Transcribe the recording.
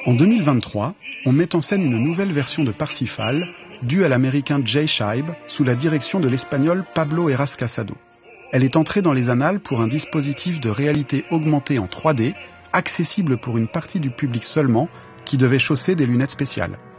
En 2023, on met en scène une nouvelle version de Parsifal, due à l'américain Jay Scheib, sous la direction de l'espagnol Pablo Heras Casado. Elle est entrée dans les annales pour un dispositif de réalité augmentée en 3D, accessible pour une partie du public seulement, qui devait chausser des lunettes spéciales.